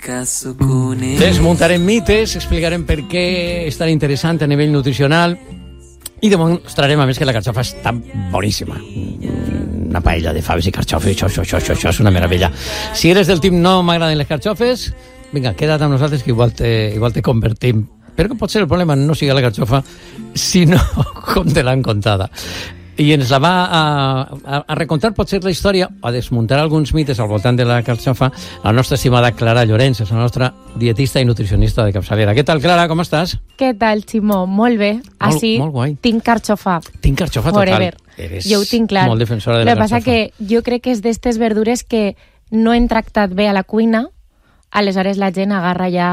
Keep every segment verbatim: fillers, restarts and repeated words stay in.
Desmuntarem mites, explicarem per què és tan interessant a nivell nutricional i demostrarem a més que la carxofa està boníssima. Una paella de faves i carxofes, això, això, això, això, això és una meravella. Si eres del team no m'agraden les carxofes, vinga, queda't amb nosaltres que igual te, igual te convertim. Però que potser el problema no sigui la carxofa, sinó com te l'han contada. I ens la va a, a, a recontar potser la història, a desmuntar alguns mites al voltant de la carxofa, la nostra estimada Clara Llorenç, és la nostra dietista i nutricionista de capçalera. Què tal, Clara, com estàs? Què tal, Ximó? Molt bé. Així, molt, molt guai. Tinc carxofa. Tinc carxofa Forever. Total. Eres jo ho tinc clar. Molt defensora de la carxofa. El que passa que jo crec que és d'estes verdures que no hem tractat bé a la cuina, aleshores la gent agarra ja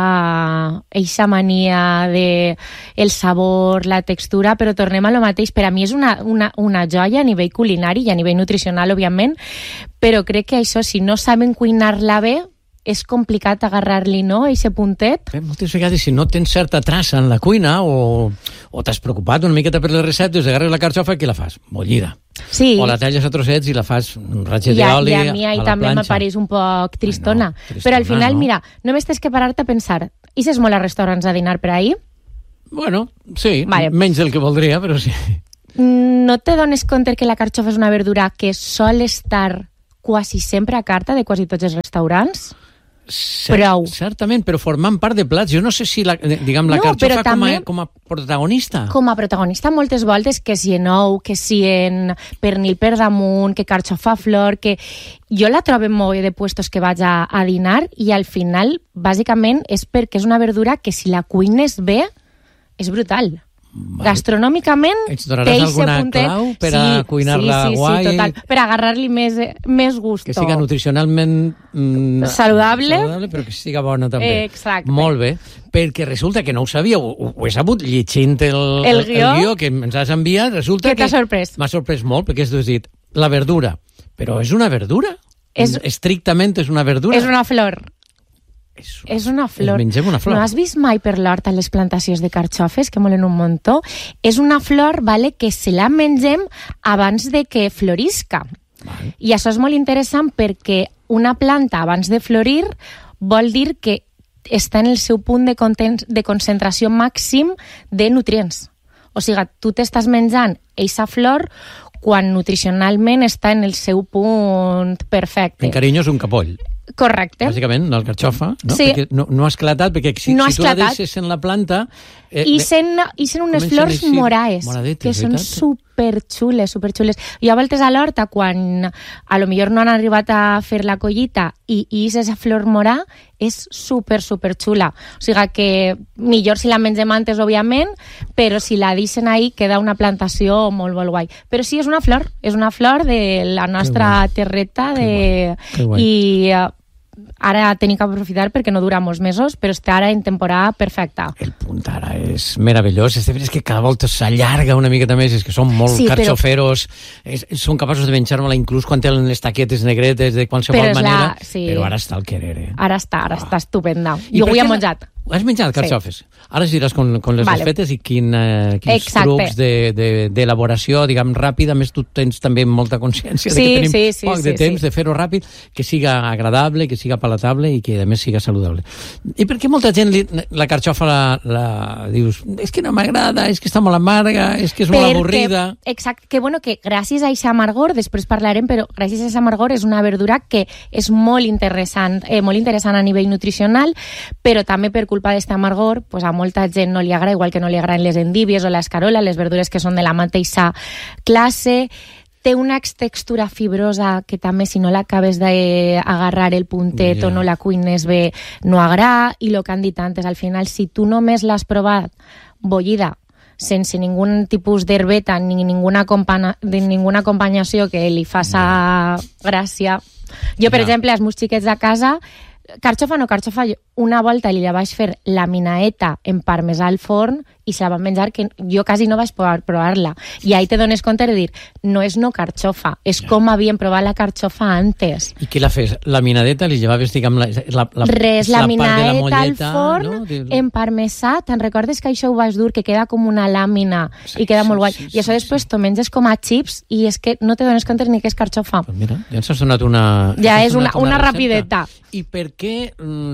eixa mania de el sabor, la textura, però tornem a lo mateix. Per a mi és una, una, una joia a nivell culinari i a nivell nutricional, òbviament, però crec que això, si no saben cuinar-la bé, és complicat agarrar-li, no?, eixe puntet. Bé, moltes vegades, si no tens certa traça en la cuina o, o t'has preocupat una miqueta per les receptes, agarres la carxofa, què la fas? Bullida. Sí. O la talles a trossets i la fas un ratge I a, d'oli i a, a mi ahí a la també planxa. me pareix un poc tristona. Ai, no, tristona, però al final, no? mira, només tens que parar-te a pensar, i ses molt a restaurants a dinar per ahir? Bueno, sí, Vale. menys del que voldria, però sí. No te dones compte que la carxofa és una verdura que sol estar quasi sempre a carta de quasi tots els restaurants? Cert, Prou. Certament, però formant part de plats. Jo no sé si la, diguem, la No, carxofa però com, també- a, com a protagonista. Com a protagonista moltes voltes, que si en ou, que si en pernil per damunt, que carxofa flor, que jo la trobo en molt de puestos que vaig a, a dinar i al final, bàsicament, és perquè és una verdura que si la cuines bé, és brutal. Vale. Gastronòmicament Ens donaràs té eixe alguna puntet. clau per sí, a cuinar-la sí, sí, guai? Sí, total, per agarrar-li més, més gusto. Que siga nutricionalment mm, Saludable. saludable, però que siga bona també. Exacte. Molt bé, perquè resulta que no ho sabia, ho, ho he sabut llegint el, El guió. el guió que ens has enviat, resulta Què que... t'ha sorprès? M'ha sorprès molt, perquè has dit la verdura. Però és una verdura? És- Estrictament és una verdura? És una flor. És, És una flor. Ens mengem una flor. No has vist mai per l'hort a les plantacions de carxofes, que molen un muntó? És una flor, vale, que se la mengem abans de que florisca. Vale. I això és molt interessant perquè una planta abans de florir vol dir que està en el seu punt de, conten de concentració màxim de nutrients. O sigui, tu t'estàs menjant eixa flor quan nutricionalment està en el seu punt perfecte. En carinyo és un capoll. Correcte. Bàsicament, la carxofa, no? Sí. Perquè no, no ha esclatat, perquè si, No ha si tu la esclatat. deixes en la planta... Eh, I sent, i sent unes comencen flors així, moraes, moradetes, que són veritat? superxules, superxules. Jo a voltes a l'horta, quan a lo millor no han arribat a fer la collita i és esa flor morà, és super, superxula. O sigui que millor si la mengem antes, òbviament, però si la deixen ahí queda una plantació molt, molt guai. Però sí, és una flor, és una flor de la nostra terreta de... Que guai. i uh, ara tenim que aprofitar perquè no dura molts mesos, però està ara en temporada perfecta. El punt ara és meravellós. És, és que cada volta s'allarga una miqueta més, és que són molt Sí, però- carxoferos, és, són capaços de menjar-me-la inclús quan tenen les taquetes negretes de qualsevol Però és la- manera, sí. però ara està al querer. Eh? Ara està, ara Ah. està estupenda. I Jo per avui què he la- menjat. Has menjat carxofes? Sí. Ara ens diràs com, com les Vale. has fetes i quin, eh, quins Exacte. trucs d'elaboració, de, de, diguem, ràpida. A més, tu tens també molta consciència de Sí, que tenim sí, sí, poc de sí, temps sí. de fer-ho ràpid, que siga agradable, que siga palatable i que, a més, siga saludable. I per què molta gent li, la carxofa la, la dius, és que no m'agrada, és que està molt amarga, és que és molt Perquè- avorrida... Exacte, que bueno, que gràcies a aquest amargor, després parlarem, però gràcies a aquest amargor és una verdura que és molt interessant, eh, molt interessant a nivell nutricional, però també per culpa d'aquest amargor, pues a molta gent no li agrada, igual que no li agraden les endívies o l'escarola, les verdures que són de la mateixa classe. Té una textura fibrosa que també, si no l'acabes d'agarrar el puntet Ja. o no la cuines bé, no agrada, i el que han dit antes, al final, si tu només l'has provat bullida, sense ningun tipus d'herbeta ni ninguna, acompana, de ninguna acompanyació que li faça gràcia. Jo, per Ja. exemple, als meus xiquets de casa, carxofa no carxofa, una volta li la vaig fer laminaeta en parmesà al forn i se la van menjar, que jo quasi no vaig poder provar-la. I ahí te dones compte de dir, no és no carxofa, és Ja. com havien provat la carxofa antes. I què la fes? Laminadeta li llevaves, diguem, la, la, la, Res, la part de la laminaeta al molleta, forn, no? De- en parmesà. Te'n recordes que això ho vas dur, que queda com una làmina Sí, i queda sí, molt guai? sí, I això sí, després sí. t'ho menges com a xips i és que no te dones compte ni que és carxofa. Pues mira, ja ens has donat una... Ja ens has és una, donat una recepta. rapideta. I per què mm,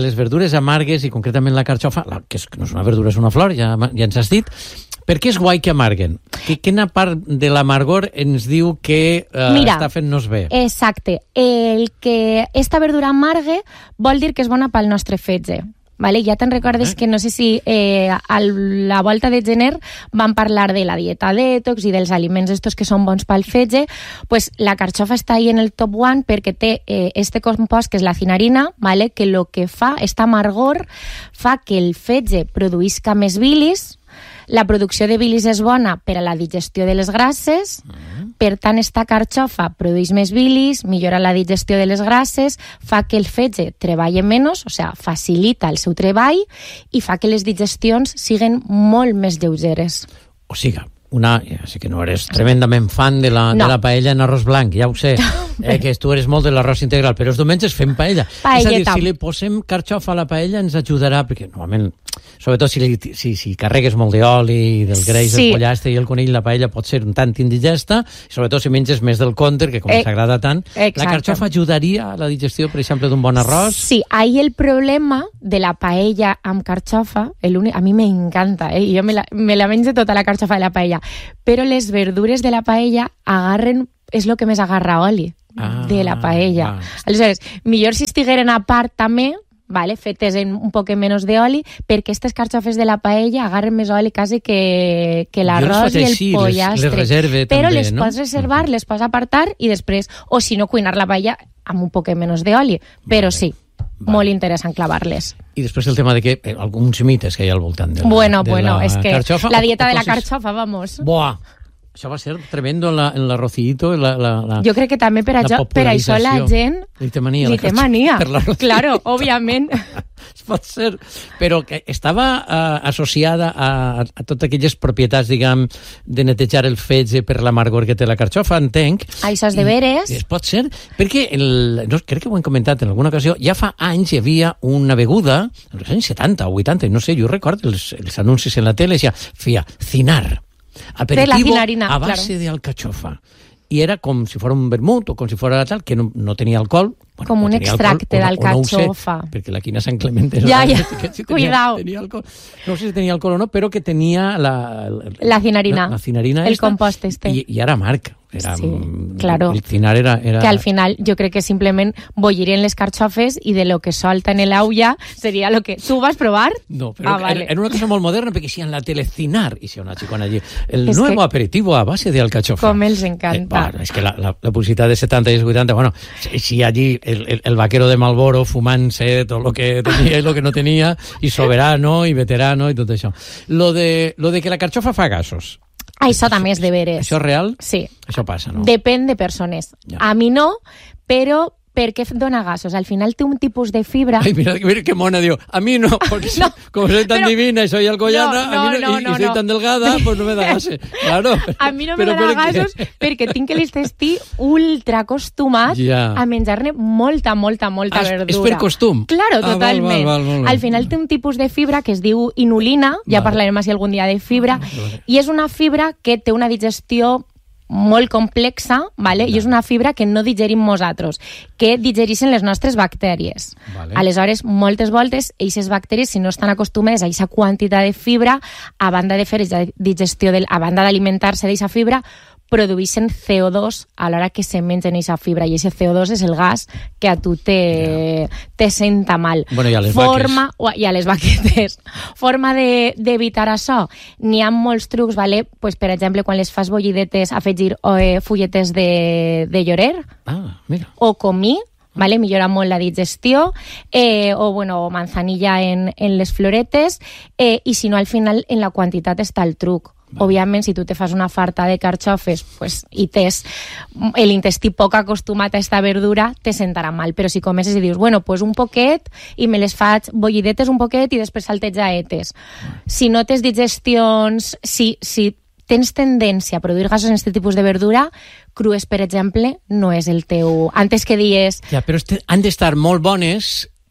les verdures amargues, i concretament la carxofa, la, que, és, que no és una verdura, és una flor, ja, ja ens has dit, per què és guai que amarguen? Que, quina part de l'amargor ens diu que eh, Mira, està fent-nos bé? Exacte. El que esta verdura amargue vol dir que és bona pel nostre fetge. Vale? Ja te'n recordes eh? que no sé si eh, a la volta de gener vam parlar de la dieta detox i dels aliments estos que són bons pel fetge. Pues la carxofa està ahí en el top one perquè té eh, este compost que és la cinarina, vale? Que lo que fa, esta amargor, fa que el fetge produïsca més bilis. La producció de bilis és bona per a la digestió de les grasses, mm. per tant, esta carxofa produeix més bilis, millora la digestió de les grasses, fa que el fetge treballe menys, o sigui, facilita el seu treball i fa que les digestions siguin molt més lleugeres. O sigui, una, ja sé que no eres tremendament fan de la, no. de la paella en arròs blanc, ja ho sé, eh, que tu eres molt de l'arròs integral, però els diumenges fem paella. Paelleta. És a dir, si li posem carxofa a la paella ens ajudarà, perquè normalment, sobretot si, li, si, si carregues molt d'oli, del greix, sí. del pollastre i el conill, la paella pot ser un tant indigesta, sobretot si menges més del compte, que com eh, s'agrada tant. Exacte. La carxofa ajudaria a la digestió, per exemple, d'un bon arròs? Sí, ahí el problema de la paella amb carxofa, el únic, a mi m'encanta, eh? Jo me la, me la menjo tota la carxofa de la paella, però les verdures de la paella agarren, és el que més agarra oli ah, de la paella. Ah. Aleshores, millor si estigueren a part també, vale, fetes en un poc menys d'oli, perquè aquestes carxofes de la paella agarren més oli quasi que, que l'arròs i el així, pollastre. Les, les reserve, però també, les no? pots reservar, uh-huh. les pots apartar i després, o si no, cuinar la paella amb un poc menys d'oli. Però vale. sí, vale. molt interessant clavar-les. I després el tema de que eh, alguns mites que hi ha al voltant de la, bueno, de bueno, la és que carxofa, la dieta o, o de la coses... carxofa, vamos. Buah! Això va ser tremendo en, la, en l'arrocito. La, la, la, jo crec que també per, això, per això la gent li té mania. Li té mania. Claro, òbviament. Pot ser, però que estava uh, associada a, a totes aquelles propietats, diguem, de netejar el fetge per l'amargor que té la carxofa, entenc. Això és de veres. I, pot ser, perquè el, no, crec que ho hem comentat en alguna ocasió, ja fa anys hi havia una beguda, als anys setanta o vuitanta, no sé, jo recordo els, els anuncis en la tele, ja feia cinar. Aperitivo a base claro. de alcachofa. I era com si fos un vermut o com si fos tal, que no, no tenia alcohol. Bueno, com no un extracte d'alcachofa. No perquè la quina Sant Clement era ja, ja. que si tenia, Cuidao. Tenia alcohol. No sé si tenia alcohol o no, però que tenia la... La, la cinarina. La, la cinarina el esta, compost este. I, i era marc. Era, sí, claro. El cinar era, era... Que al final jo crec que simplement bolliren les carxofes i de lo que solta en el aulla seria lo que... Tu vas provar? No, però ah, vale. era una cosa molt moderna perquè si en la tele cinar i si una xicona allí el es nuevo que... aperitivo a base de alcachofa. Com els encanta. Eh, bueno, és que la, la, la publicitat de setanta i vuitanta, bueno, si, si allí el, el, el vaquero de Malboro fumant-se tot lo que tenia i lo que no tenia i soberano i veterano i tot això. Lo de, lo de que la carxofa fa gasos. Això també és de veres. Això és real? Sí. Això passa, no? Depèn de persones. Ja. A mi no, però per què dona gasos? Al final té un tipus de fibra... Ai, mira, mira que mona, diu. A mi no, porque no, como soy tan pero, divina y soy alcoyana, no, no, a mí no, no, y, no, y soy no. tan delgada, pues no me da gases. Claro. A mi no me da gasos perquè tinc l'intestí ultra acostumat ja. a menjar-ne molta, molta, molta ah, verdura. És per costum? Claro, ah, totalment. Val, val, val, val. Al final té un tipus de fibra que es diu inulina, ja vale. parlarem així algun dia de fibra, vale, vale. i és una fibra que té una digestió molt complexa, vale? I és una fibra que no digerim nosaltres, que digereixen les nostres bactèries. Vale. Aleshores, moltes voltes, aquestes bactèries, si no estan acostumades a aquesta quantitat de fibra, a banda de fer digestió, de, a banda d'alimentar-se d'aquesta fibra, produeixen C O dos a l'hora que se mengen aquesta fibra, i aquest C O dos és el gas que a tu te, yeah. te senta mal. Bueno, i a les Forma, vaques. I a les vaquetes. Forma d'evitar de, això. N'hi ha molts trucs, vale? Pues, per exemple, quan les fas bollidetes, afegir eh, fulletes de, de llorer, ah, mira. o comí, vale? Millora molt la digestió, eh, o bueno, manzanilla en, en les floretes, eh, i si no, al final, en la quantitat està el truc. Vale. Òbviament, si tu te fas una farta de carxofes pues, i tens l'intestí poc acostumat a esta verdura, te sentarà mal. Però si comences i dius, bueno, pues un poquet i me les faig bollidetes un poquet i després saltejaetes. Si no tens digestions, si, si tens tendència a produir gasos en aquest tipus de verdura, crues, per exemple, no és el teu... Antes que dies... Ja, però este, han d'estar molt bones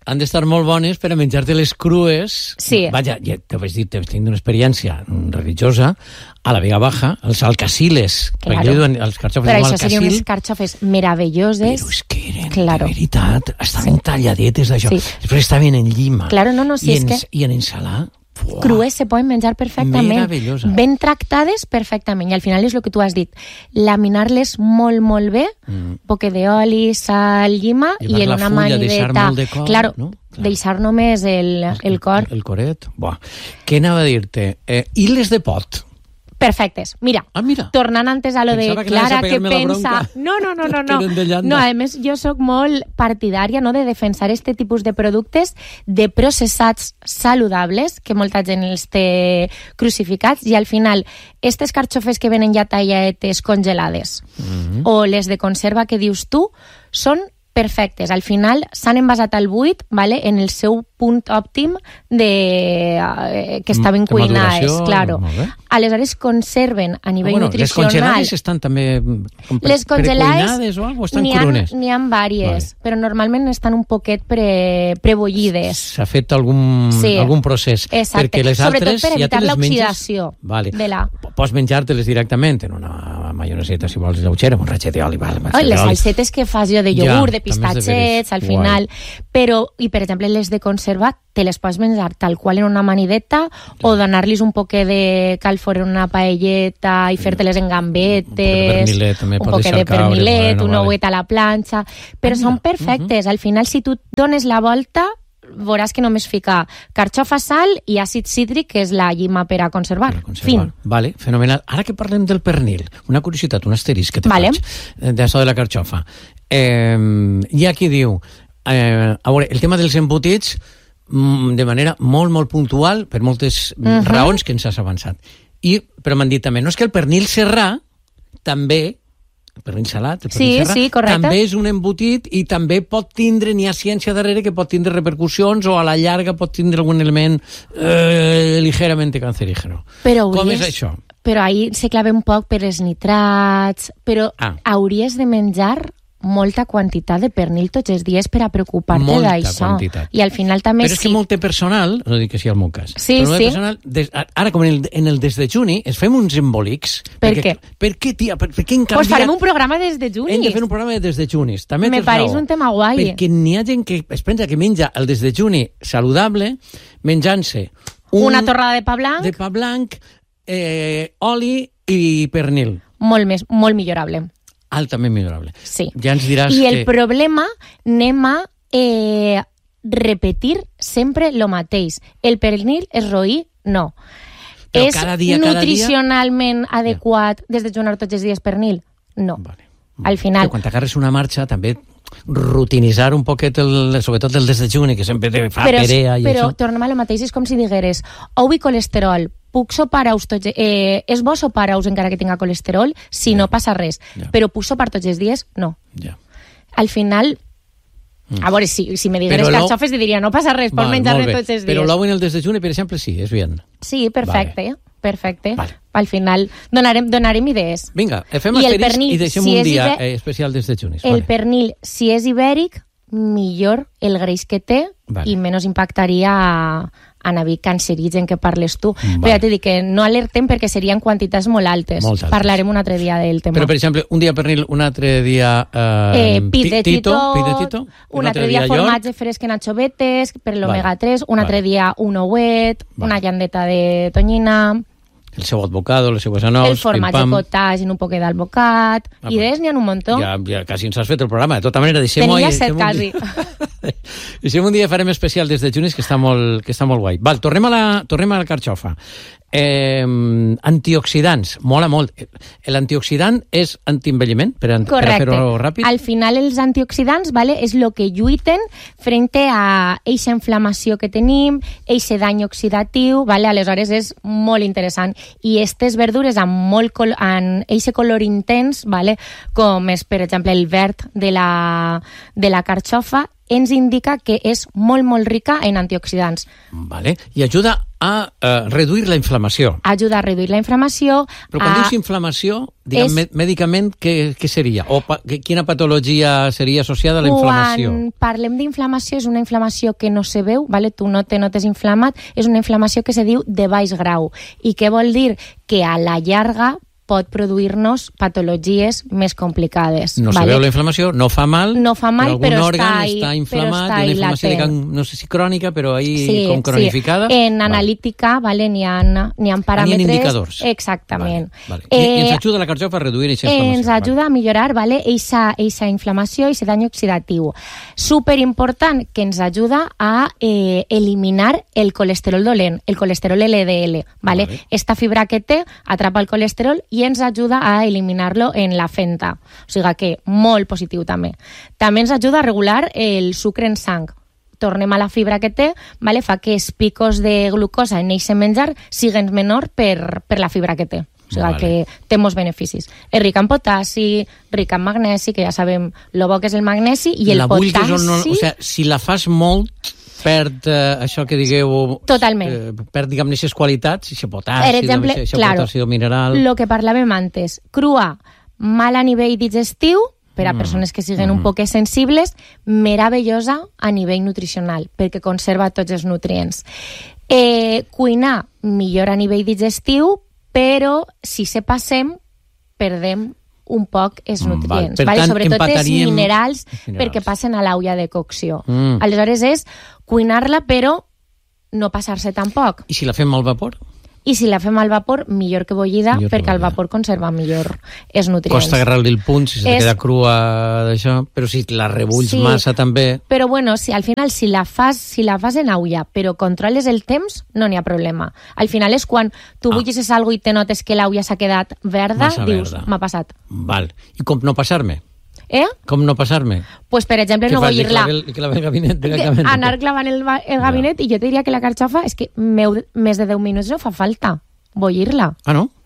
han d'estar molt bones per a menjar-te-les crues. Sí. Vaja, ja te vaig dir, t'he tingut una experiència religiosa a la Vega Baja, els alcaciles, Claro. perquè diuen els carxofes Però amb això serien alcacil, unes carxofes meravelloses. però és que eren, Claro. de veritat, estaven talladetes d'això. Sí. Després estaven en llima. Claro, no, no, sí, I és en, que- I en ensalà. Fuà. Crues se poden menjar perfectament. Meravellosa. Ben tractades perfectament. I al final és el que tu has dit. Laminar-les molt, molt bé, mm. poque d'oli, sal, llima, I i en la una fulla, deixar maniveta. molt de cor, claro, no? Clar. deixar només el, el cor. El coret. Buah. Què anava a dir-te? Eh, I les de pot? Perfectes. Mira, Ah, mira. tornant antes a lo Pensava de que anaves a Clara, que pegar-me la pensa... bronca. No, no, no, no. Que No, eren de llanda. no a més, jo sóc molt partidària, no, de defensar este tipus de productes de processats saludables, que molta gent els té crucificats, i al final, estes carxofes que venen ja talladetes congelades, Mm-hmm. o les de conserva que dius tu, són perfectes. Al final s'han envasat al buit, vale, en el seu punt òptim de, eh, que estaven De cuinades, maduració, claro. molt bé. Aleshores conserven a nivell Ah, bueno, les nutricional... congelades estan també com pre- Les congelades precuinades o algo, o estan n'hi ha, crunes? n'hi ha vàries, Vale. però normalment estan un poquet pre, prebollides. S'ha fet algun, Sí. algun procés. Exacte. Perquè les Sobretot altres per ja te evitar les menges... l'oxidació Vale. de la- Pots menjar-te-les directament en una maioneseta, si vols, lleugera, amb un ratxet d'oli. Vale, Oh, les salsetes que fas jo de iogurt, Ja, de també és de pistatxets, veres. al Guai. final. Però, i per exemple, les de conserva, te les pots menjar tal qual en una manideta, o donar-los un poquet de calfor en una paelleta i fer-te-les en gambetes, Un poc de pernilet, també un pot poquet deixar de caure, pernilet, bueno, un vale. ouet a la planxa, però Ah, són mira. perfectes. Al final, si tu dones la volta, veuràs que només fica carxofa, sal i àcid cítric, que és la llima per a conservar. Per a conservar. Fin. Vale, fenomenal. Ara que parlem del pernil, una curiositat, un asterisc que te Vale. faig eh, d'això de la carxofa. Eh, hi ha qui diu, eh, a veure, el tema dels embotits, mm, de manera molt, molt puntual, per moltes uh Mhm. -huh. raons que ens has avançat. I, però m'han dit també, no és que el pernil serrà també, el pernil salat, el pernil Sí, serrà, sí, correcte. també és un embotit i també pot tindre, n'hi ha ciència darrere que pot tindre repercussions o a la llarga pot tindre algun element eh, ligeramente cancerígeno. Però Com hauries- és això? Però ahir se clava un poc per els nitrats, però Ah. hauries de menjar molta quantitat de pernil tots els dies per a preocupar-te Molta d'això. quantitat. I al final també Però és que sí. molt té personal, no dic que sigui el meu cas, Sí, però molt té sí. personal, des, ara com en el, en el des de juni, es fem uns embolics. Per perquè, què? Per què, tia? Per, per què han Pues canviat? farem un programa des de juny. Hem de fer un programa de des de juny. També Me tens pareix raó. un tema guai. Perquè n'hi ha gent que es pensa que menja el des de juny saludable, menjant-se un Una torrada de pa blanc, de pa blanc, eh, oli i pernil. molt més, molt millorable. Altament millorable. Sí. Ja ens diràs I que... el problema, anem a eh, repetir sempre lo mateix. El pernil és roí? No. Però és cada dia, cada dia- nutricionalment adequat des de jugar tots els dies pernil? No. Vale. Al final. Que quan t'agarres una marxa també rutinitzar un poquet, el, sobretot el desdejuni, que sempre te fa però, perea i però això. tornem a lo mateix, és com si digueres ou i colesterol, puc sopar-aus tots, eh, és bo sopar-aus encara que tinga colesterol? Si Ja. no passa res. Ja. Però puc sopar tots els dies? No. Ja. Al final, a veure, si, si me digueres Però l'ou- carxofes, diria, no passa res, pots Val, menjar-ne molt bé. tots els dies. Però l'ou en el desdejuni, per exemple, sí, és bien. Sí, perfecte, perfecte. Vale. Al final donarem, donarem idees. Vinga, fem I el asterisc pernil, i deixem si un és dia ibe- eh, especial desdejunis. El Vale. pernil, si és ibèric, millor el greix que té Vale. i menys impactaria a, a nivell cancerigen que parles tu. Vale. Però ja t'he dit que no alertem perquè serien quantitats molt altes. Molt altes. Parlarem un altre dia del tema. Però, per exemple, un dia pernil, un altre dia... Eh, Eh, pit de ti- tito, pit de tito, un altre dia llor. formatge fresc en anxovetes per l'omega Vale. tres, un altre Vale. dia un ouet, Vale. una llandeta de tonyina, El seu advocado, les seues anous, el formatge pim-pam. cottage en un poquet d'alvocat. Ah, Idees n'hi ha un muntó. Ja, ja quasi ens has fet el programa. De tota manera, deixem-ho... Tenia i set, deixem un quasi. dia- Deixem un dia, farem especial des de junis, que està molt, que està molt guai. Val, tornem a la, tornem a la carxofa. Eh, antioxidants, mola molt. L'antioxidant és antienvelliment, per, a- per a Correcte. fer-ho ràpid? Al final els antioxidants, vale, és el que lluiten frente a eixa inflamació que tenim, eixe dany oxidatiu, vale? Aleshores és molt interessant. I aquestes verdures amb molt col amb eixe color intens, vale? Com és, per exemple, el verd de la, de la carxofa, ens indica que és molt, molt rica en antioxidants. Vale. I ajuda a uh, reduir la inflamació. Ajuda a reduir la inflamació. Però quan a... dius inflamació, diguem, és... mèdicament, què, què seria? O pa, quina patologia seria associada a la inflamació? Quan parlem d'inflamació, és una inflamació que no se veu, vale? Tu no te notes inflamat, és una inflamació que se diu de baix grau. I què vol dir? Que a la llarga pot produir-nos patologies més complicades. No vale? se veu la inflamació, no fa mal, no fa mal, però algun però òrgan està, ahí, està inflamat, però està una inflamació, latent. diguem, no sé si crònica, però ahí sí, com cronificada. Sí. En analítica, vale, n'hi ha, n'hi ha paràmetres... N'hi ha indicadors. Exactament. Vale, vale. I, Eh, I ens ajuda la carxofa a reduir aquesta inflamació. Ens ajuda vale. a millorar, vale, eixa, eixa inflamació, eixe dany oxidatiu. Superimportant, que ens ajuda a eh, eliminar el colesterol dolent, el colesterol L D L, vale? vale. Esta fibra que té atrapa el colesterol i ens ajuda a eliminar-lo en la fenta. O sigui que molt positiu també. També ens ajuda a regular el sucre en sang. Tornem a la fibra que té, vale? Fa que els picos de glucosa en eixe menjar siguen menor per, per la fibra que té. O sigui vale. que té molts beneficis. És rica en potassi, rica en magnesi, que ja sabem lo bo que és el magnesi, i el la potassi... No, o sigui, si la fas molt, perd eh, això que digueu... Totalment. Eh, perd, diguem, aquestes qualitats, això potassi, per exemple, això claro, potassi mineral... Lo que parlàvem antes, crua, mal a nivell digestiu, per a mm. persones que siguen mm. un poc sensibles, meravellosa a nivell nutricional, perquè conserva tots els nutrients. Eh, cuinar millor a nivell digestiu, però si se passem, perdem un poc els nutrients, Val. vale? Tant, sobretot els minerals, minerals perquè passen a l'aulla de cocció. Mm. Aleshores és cuinar-la, però no passar-se tampoc. I si la fem al vapor? I si la fem al vapor, millor que bullida, millor perquè que al vapor conserva millor els nutrients. Costa agarrar-li el punt si se és... queda crua d'això, però si la rebulls sí, massa també... Però bueno, si al final si la fas si la fas en aulla, però controles el temps, no n'hi ha problema. Al final és quan tu ah. bullis algo i te notes que l'aulla s'ha quedat verda, massa dius, m'ha passat. Val. I com no passar-me? Eh? Com no passar-me? Pues, per exemple, no bullir-la. Que clavar el gabinet directament. Anar clavant el, el gabinet, ja. I jo te diria que la carxofa és que meu, més de deu minuts no fa falta bullir-la. Ah, no?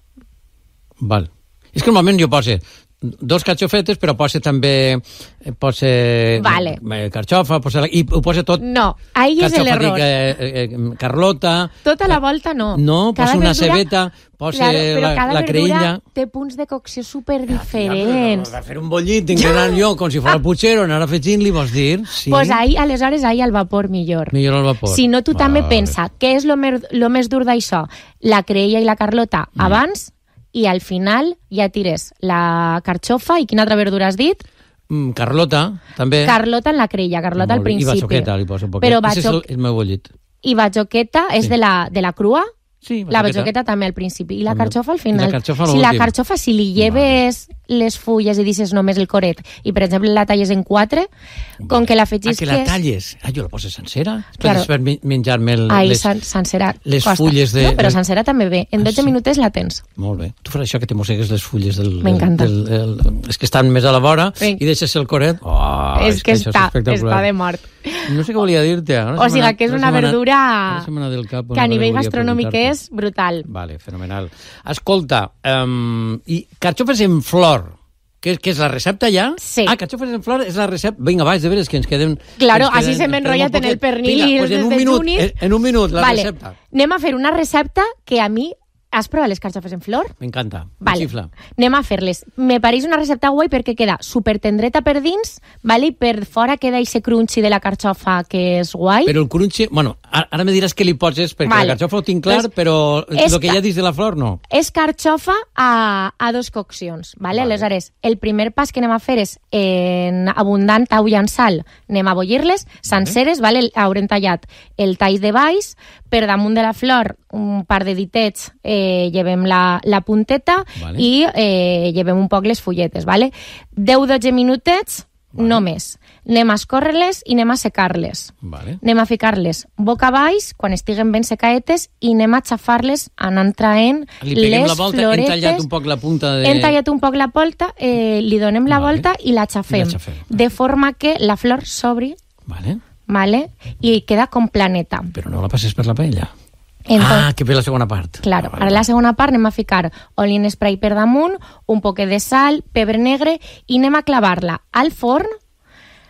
Val. És que normalment jo poso dos carxofetes, però posa també posa vale. carxofa, posa, i ho posa tot. No, ahí és l'error. Eh, eh, Carlota. Tota la volta no. No, posa una cebeta, posa claro, la, cada la creïlla. Té punts de cocció superdiferents. Ja, fer un bollit, tinc que anar jo com si fos el Puigero, anar afegint-li, vols dir? Sí. Pues ahí, aleshores, ahí al vapor millor. Millor al vapor. Si no, tu vale. també pensa, què és lo més, lo més dur d'això? La creïlla i la Carlota mm. abans, i al final ja tires la carxofa i quina altra verdura has dit? Mm, Carlota, també. Carlota en la creïlla, Carlota al principi. I bajoqueta li poso un poquet. Però bajoc... és el, el meu bollit. I bajoqueta és sí. de, la, de la crua? Sí, la bajoqueta també al principi. I la carxofa al final. I la carxofa si la carxofa, si li lleves vale. les fulles i dices només el coret, i per exemple la talles en quatre, vale. com que l'afegisques... Ah, que la talles? Ah, jo la poso sencera? Claro. Per menjar-me el, Ai, les, sen sencera les costa. fulles de... No, però sencera també bé. En dotze ah, sí? minuts la tens. Molt bé. Tu faràs això que te mossegues les fulles del... M'encanta. És que estan més a la vora sí. i deixes el coret. Oh, és, és que, que està, és està de mort. No sé què volia dir-te. O sigui, que és una verdura cap, que a nivell gastronòmic és brutal. Vale, fenomenal. Escolta, um, i carxofes en flor, que, que és la recepta ja? Sí. Ah, carxofes en flor és la recepta. Vinga, vaig, de veres que ens queden... Claro, ens així se m'enrotlla en el pernil i pues des en de minut, juny. En, en un minut, la vale. recepta. Anem a fer una recepta que a mi... Has provat les carxofes en flor? M'encanta, vale. xifla. Anem a fer-les. Me pareix una recepta guai perquè queda supertendreta per dins, vale? I per fora queda ese crunchy de la carxofa que és guai. Però el crunchy... Bueno, ara me diràs què li poses, perquè vale. la carxofa ho tinc clar, pues, però el que ja dius de la flor no. És carxofa a, a dos coccions, vale? vale? Aleshores, el primer pas que anem a fer és en abundant aigua en sal. Anem a bullir-les senceres, vale? Haurem tallat el tall de baix, per damunt de la flor un par de ditets eh, llevem la, la punteta vale. i eh, llevem un poc les fulletes, vale? deu dotze minutets, vale. no més. Anem a escórrer-les i anem a secar-les. Vale. Anem a ficar-les boca baix, quan estiguen ben secaetes, i anem a xafar-les anant traient les la volta, floretes. Hem tallat un poc la punta de... Hem tallat un poc la volta, eh, li donem la vale. volta i la xafem. I la xafem. De forma que la flor s'obri, vale. vale? I queda com planeta. Però no la passes per la paella. Entonces, ah, que ve la segona part. Claro, ah, vale, ara la segona part anem a ficar oli en spray per damunt, un poquet de sal, pebre negre, i anem a clavar-la al forn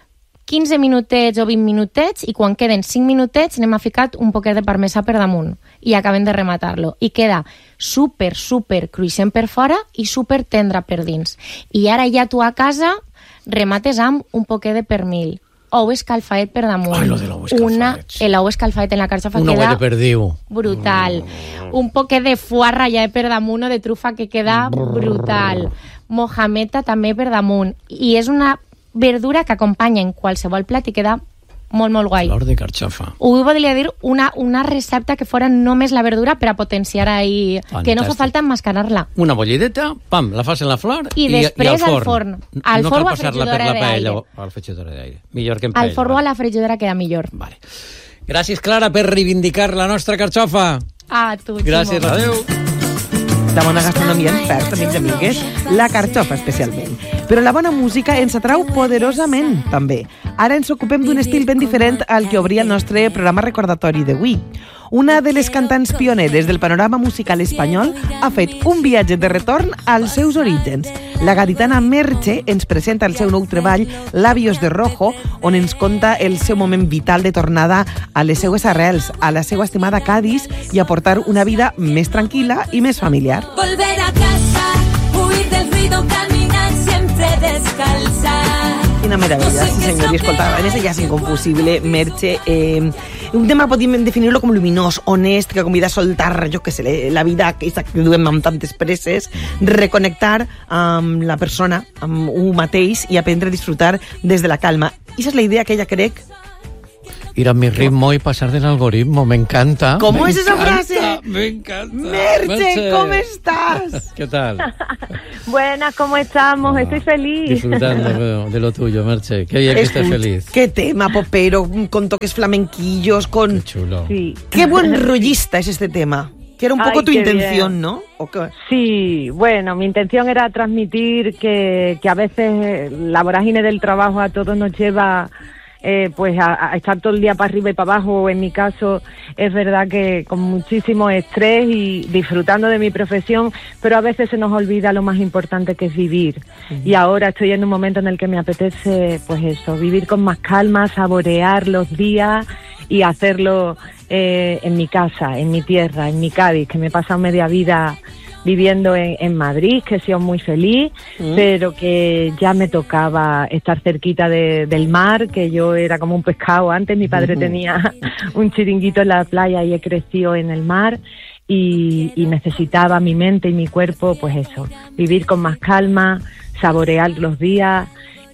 quinze minutets o vint minutets, i quan queden cinc minutets n'hem ficat un poquet de parmesà per damunt i acabem de rematar-lo. I queda super, super cruixent per fora i super tendre per dins. I ara ja tu a casa remates amb un poquet de pernil, ou escalfaet per damunt. Ai, lo de l'ou escalfaet. Una, l'ou escalfaet en la carxofa una queda de perdiu. brutal. Mm. Un poquet de foie ratllat per damunt o de trufa que queda brutal. Mojameta també per damunt. I és una verdura que acompanya en qualsevol plat i queda molt, molt guai. Flor de carxofa. Ho volia dir una, una recepta que fora només la verdura per a potenciar ahí, fantàstic. Que no fa falta emmascarar-la. Una bullideta, pam, la fas en la flor i, i, després i al forn. al forn. Al no forn cal o a passar-la per la paella o d'aire. al fregidor d'aire. Millor que en paella. Al forn o a la fregidora queda millor. Vale. Gràcies, Clara, per reivindicar la nostra carxofa. A tu, Gràcies, Ximo. adeu. La bona gastronomia ens perd, amics i amigues, la carxofa especialment. Però la bona música ens atrau poderosament, també. Ara ens ocupem d'un estil ben diferent al que obria el nostre programa recordatori d'avui. Una de les cantants pioneres del panorama musical espanyol ha fet un viatge de retorn als seus orígens. La gaditana Merche ens presenta el seu nou treball Labios de Rojo, on ens conta el seu moment vital de tornada a les seues arrels, a la seva estimada Cádiz, i aportar una vida més tranquil·la i més familiar. Volver a casa, huir del ruido, caminar siempre descalza. Quina meravella, sí senyor, i escolta, en ese jazz inconfusible, Merche, eh, un tema podríem definir-lo com luminós, honest, que convida a soltar, jo que sé, la vida que duem amb tantes presses, reconnectar amb la persona, amb un mateix, i aprendre a disfrutar des de la calma. I esa és la idea que ella crec. Ir a mi ritmo y pasar del algoritmo, me encanta. ¿Cómo me es esa encanta, frase? Me encanta. Merche, Merche. ¿cómo estás? ¿Qué tal? Buenas, ¿cómo estamos? Ah, Estoy feliz. Disfrutando de, de lo tuyo, Merche. Qué bien que estés Escuch, feliz. Qué tema popero, con toques flamenquillos, con... Qué chulo. Sí. Qué buen rollista es este tema. Que era un poco Ay, tu qué intención, bien. ¿no? ¿O qué? Sí, bueno, mi intención era transmitir que, que a veces la vorágine del trabajo a todos nos lleva eh, pues a, a estar todo el día para arriba y para abajo. En mi caso es verdad que con muchísimo estrés y disfrutando de mi profesión, pero a veces se nos olvida lo más importante, que es vivir. Uh-huh. Y ahora estoy en un momento en el que me apetece, pues eso, vivir con más calma, saborear los días y hacerlo eh, en mi casa, en mi tierra, en mi Cádiz, que me he pasado media vida viviendo en, en Madrid, que he sido muy feliz, mm. pero que ya me tocaba estar cerquita de, del mar, que yo era como un pescado antes. Mi padre mm. tenía un chiringuito en la playa y he crecido en el mar, y, y necesitaba mi mente y mi cuerpo, pues eso, vivir con más calma, saborear los días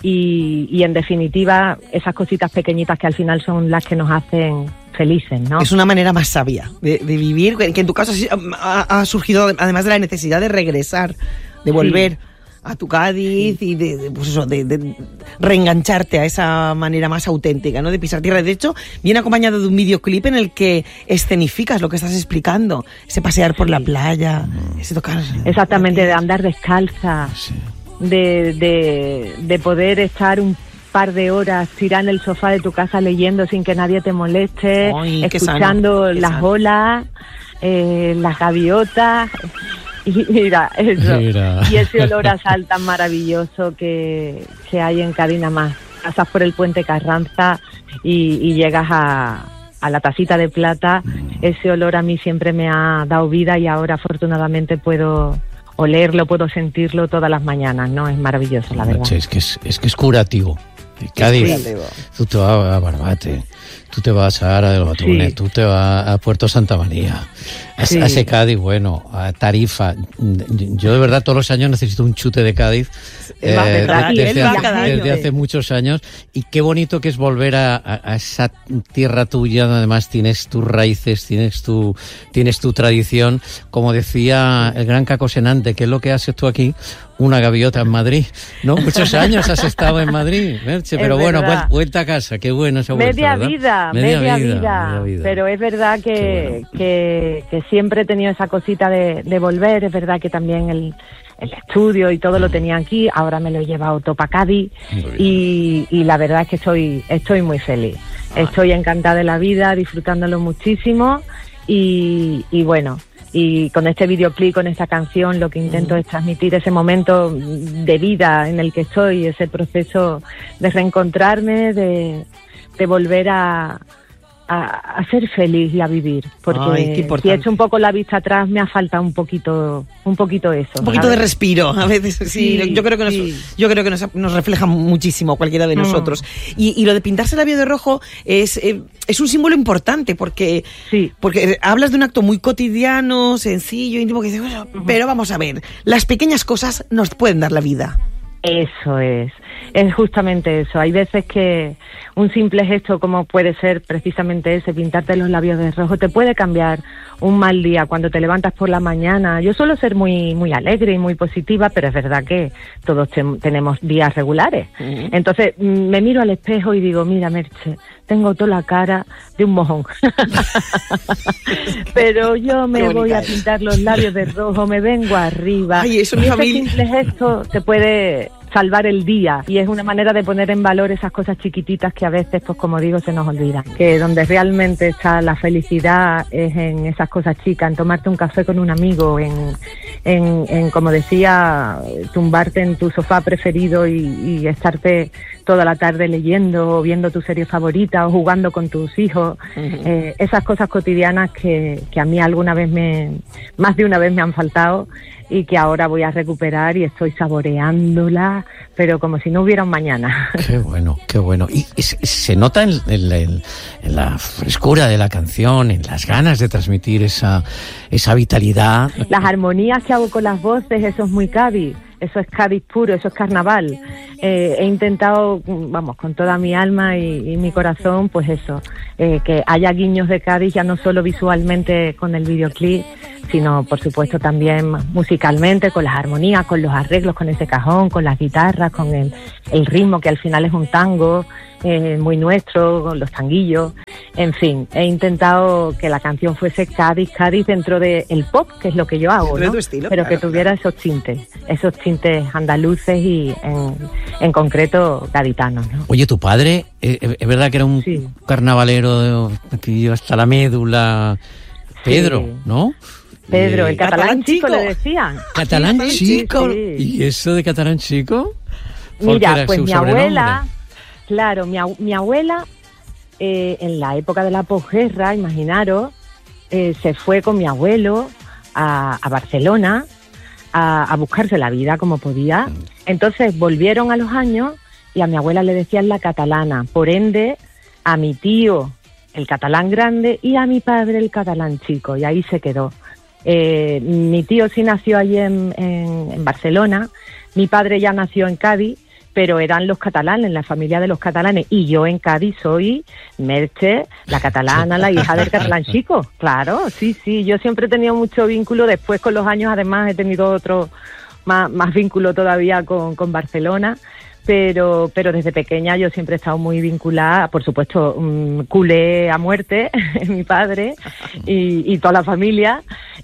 y, y en definitiva esas cositas pequeñitas que al final son las que nos hacen felices, ¿no? Es una manera más sabia de, de vivir, que en tu caso ha, ha surgido además de la necesidad de regresar, de volver sí. a tu Cádiz sí. y de, de, pues eso, de, de reengancharte a esa manera más auténtica, ¿no? De pisar tierra. De hecho, viene acompañado de un videoclip en el que escenificas lo que estás explicando, ese pasear por la playa, ese tocar... Exactamente, de andar descalza, sí. de, de, de poder estar un par de horas tirada en el sofá de tu casa leyendo sin que nadie te moleste, Ay, escuchando las sano. olas, eh, las gaviotas, y mira, eso, mira. y ese olor a sal tan maravilloso que, que hay en Cádiz. Nada más pasas por el puente Carranza y, y llegas a, a la tacita de plata. Ese olor a mí siempre me ha dado vida y ahora afortunadamente puedo olerlo, puedo sentirlo todas las mañanas, ¿no? Es maravilloso, la verdad. Es que es, es que es curativo. Cádiz, sí. tú te vas a Barbate, tú te vas a Ara del Batunes, sí. tú te vas a Puerto Santa María, a, sí. a ese Cádiz, bueno, a Tarifa. Yo de verdad todos los años necesito un chute de Cádiz, eh, de, desde, hace, desde hace muchos años, y qué bonito que es volver a, a, a esa tierra tuya, donde además tienes tus raíces, tienes tu, tienes tu tradición. Como decía el gran Caco Senante, ¿qué es lo que haces tú aquí? Una gaviota en Madrid, ¿no? Muchos años has estado en Madrid, Merche, pero bueno, vuelta, vuelta a casa, qué bueno esa vuelta, media ¿verdad? vida, media, media vida, vida, media vida, pero es verdad que, bueno. que, que siempre he tenido esa cosita de, de volver. Es verdad que también el, el estudio y todo lo tenía aquí, ahora me lo he llevado todo para Cádiz y, y la verdad es que estoy, estoy muy feliz, ah. estoy encantada de la vida, disfrutándolo muchísimo y, y bueno, y con este videoclip, con esta canción, lo que intento es transmitir ese momento de vida en el que estoy, ese proceso de reencontrarme, de, de volver a, a, a ser feliz y a vivir, porque Ay, si he hecho un poco la vista atrás me ha faltado un poquito un poquito eso, un poquito ¿sabes? de respiro a veces. Sí, Sí, yo creo que nos, sí. yo creo que nos, nos refleja muchísimo cualquiera de nosotros. Mm. Y, y lo de pintarse el labio de rojo es eh, es un símbolo importante porque sí. porque hablas de un acto muy cotidiano, sencillo, íntimo, que dices, bueno, uh-huh. pero vamos a ver, las pequeñas cosas nos pueden dar la vida. Eso es, es justamente eso. Hay veces que un simple gesto como puede ser precisamente ese, pintarte los labios de rojo, te puede cambiar un mal día cuando te levantas por la mañana. Yo suelo ser muy muy alegre y muy positiva, pero es verdad que todos te, tenemos días regulares. Uh-huh. Entonces me miro al espejo y digo, mira Merche, tengo toda la cara de un mojón. Pero yo me voy a pintar los labios de rojo, me vengo arriba. Ay, eso, mi ese familia... simple gesto te puede salvar el día y es una manera de poner en valor esas cosas chiquititas que a veces, pues como digo, se nos olvidan. Que donde realmente está la felicidad es en esas cosas chicas, en tomarte un café con un amigo, en, en, en como decía, tumbarte en tu sofá preferido y, y estarte toda la tarde leyendo o viendo tu serie favorita o jugando con tus hijos. Uh-huh. Eh, esas cosas cotidianas que, que a mí alguna vez me, más de una vez me han faltado y que ahora voy a recuperar y estoy saboreándola, pero como si no hubiera un mañana. Qué bueno, qué bueno. Y, y se, se nota en, en, en, en la frescura de la canción, en las ganas de transmitir esa, esa vitalidad. Las armonías que hago con las voces, eso es muy Cádiz. Eso es Cádiz puro, eso es carnaval. Eh, he intentado, vamos, con toda mi alma y, y mi corazón, pues eso, eh, que haya guiños de Cádiz, ya no solo visualmente con el videoclip, sino por supuesto también musicalmente, con las armonías, con los arreglos, con ese cajón, con las guitarras, con el, el ritmo que al final es un tango eh, muy nuestro, con los tanguillos. En fin, he intentado que la canción fuese Cádiz, Cádiz dentro del pop, que es lo que yo hago, ¿no? Estilo, pero claro, que tuviera claro. esos tintes, esos tintes andaluces y en, en concreto gaditanos, ¿no? Oye, tu padre, eh, es verdad que era un sí. carnavalero que iba hasta la médula, Pedro, sí. ¿no? Pedro, eh, el catalán, catalán chico, chico le decían. ¿Catalán sí, chico? Sí, sí. ¿Y eso de catalán chico? Mira, pues mi abuela, claro, mi, mi abuela, eh, en la época de la posguerra, imaginaros, eh, se fue con mi abuelo a, a Barcelona a, a buscarse la vida como podía. Entonces volvieron a los años y a mi abuela le decían la catalana, por ende a mi tío el catalán grande y a mi padre el catalán chico, y ahí se quedó. Eh, mi tío sí nació allí en, en, en Barcelona, mi padre ya nació en Cádiz, pero eran los catalanes, la familia de los catalanes, y yo en Cádiz soy Merche, la catalana, la hija del catalán chico. Claro, sí, sí, yo siempre he tenido mucho vínculo, después con los años además he tenido otro más, más vínculo todavía con, con Barcelona, pero pero desde pequeña yo siempre he estado muy vinculada, por supuesto, um, culé a muerte, mi padre y, y toda la familia,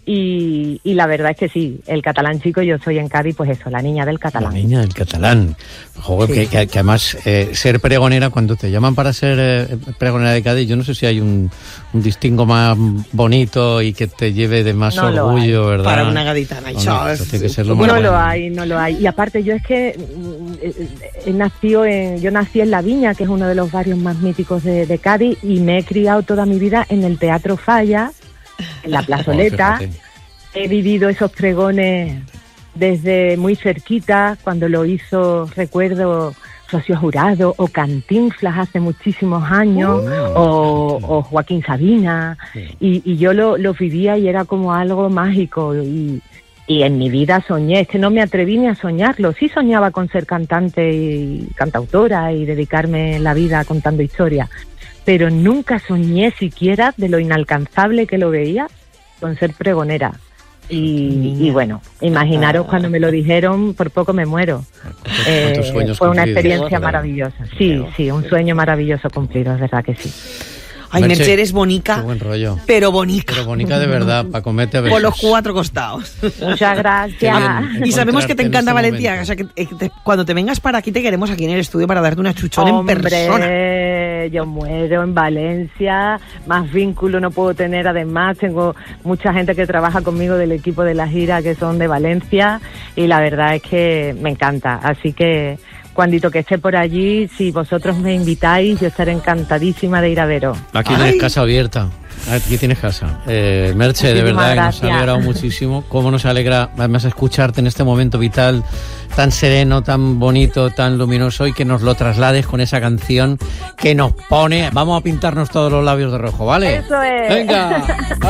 y, y la verdad es que sí, el catalán chico, yo soy en Cádiz, pues eso, la niña del catalán. La niña del catalán. Joder, sí. que, que, que además eh, ser pregonera, cuando te llaman para ser eh, pregonera de Cádiz, yo no sé si hay un, un distingo más bonito y que te lleve de más no orgullo, ¿verdad? Para una gaditana. No, no, eso tiene que ser lo no más lo bueno. hay, no lo hay. Y aparte yo es que eh, eh, nació en, yo nací en La Viña, que es uno de los barrios más míticos de, de Cádiz, y me he criado toda mi vida en el Teatro Falla, en la plazoleta. Oh, he vivido esos pregones desde muy cerquita, cuando lo hizo, recuerdo, Rocío Jurado o Cantinflas hace muchísimos años, oh, o, o Joaquín Sabina, sí. y, y yo lo, lo vivía y era como algo mágico, y, y en mi vida soñé, es que no me atreví ni a soñarlo, sí soñaba con ser cantante y cantautora y dedicarme la vida contando historias, pero nunca soñé siquiera de lo inalcanzable que lo veía con ser pregonera. Y, y bueno, imaginaros cuando me lo dijeron, por poco me muero. Eh, fue una experiencia maravillosa. Sí, sí, un sueño maravilloso cumplido, es verdad que sí. Ay, Merche, Merche, eres bonica. Qué buen rollo. Pero bonica. Pero bonica de verdad, para comerte a besos. Por los cuatro costados. Muchas gracias. Y sabemos que te encontrarte en encanta este Valencia. momento. O sea, que eh, te- cuando te vengas para aquí te queremos aquí en el estudio para darte una chuchón Hombre, en persona. yo muero en Valencia, más vínculo no puedo tener. Además, tengo mucha gente que trabaja conmigo del equipo de la gira que son de Valencia y la verdad es que me encanta. Así que cuandito que esté por allí, si vosotros me invitáis, yo estaré encantadísima de ir a veros. Aquí Ay. tienes casa abierta. Aquí tienes casa. Eh, Merche, de Muchísimas verdad, que nos ha gracias. alegrado muchísimo. Cómo nos alegra, además, escucharte en este momento vital, tan sereno, tan bonito, tan luminoso, y que nos lo traslades con esa canción que nos pone. Vamos a pintarnos todos los labios de rojo, ¿vale? Eso es. Venga.